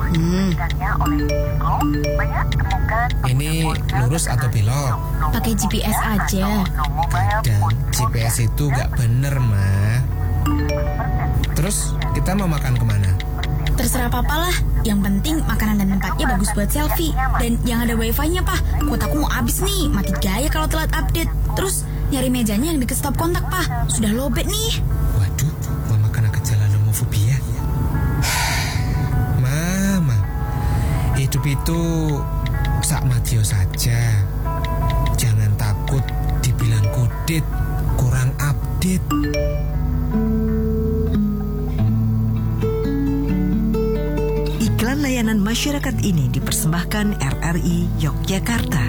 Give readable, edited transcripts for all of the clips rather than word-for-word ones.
Ini lurus atau belok? Pakai GPS aja. Dan GPS itu gak bener, Ma. Terus kita mau makan kemana? Terserah papa lah. Yang penting makanan dan tempatnya bagus buat selfie. Dan yang ada wifi-nya, Pak. Kuotaku mau habis nih. Mati gaya kalau telat update. Terus nyari mejanya yang deket stop kontak, Pak. Sudah lobet nih. Waduh, Mama kena gejala nomofobia. Mama, hidup itu sak matio saja. Jangan takut dibilang kudit, kurang update. Iklan layanan masyarakat ini dipersembahkan RRI Yogyakarta.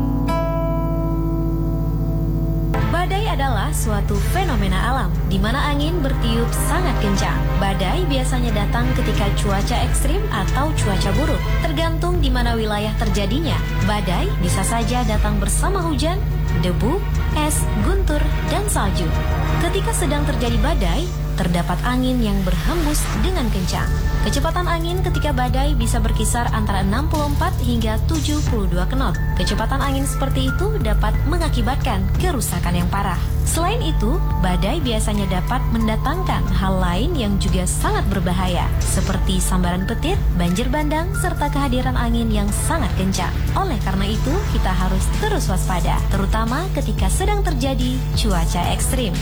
Badai adalah suatu fenomena alam di mana angin bertiup sangat kencang. Badai biasanya datang ketika cuaca ekstrim atau cuaca buruk. Tergantung di mana wilayah terjadinya, badai bisa saja datang bersama hujan, debu, es, guntur, dan salju. Ketika sedang terjadi badai, terdapat angin yang berhembus dengan kencang. Kecepatan angin ketika badai bisa berkisar antara 64 hingga 72 knot. Kecepatan angin seperti itu dapat mengakibatkan kerusakan yang parah. Selain itu, badai biasanya dapat mendatangkan hal lain yang juga sangat berbahaya, seperti sambaran petir, banjir bandang, serta kehadiran angin yang sangat kencang. Oleh karena itu, kita harus terus waspada, terutama ketika sedang terjadi cuaca ekstrim.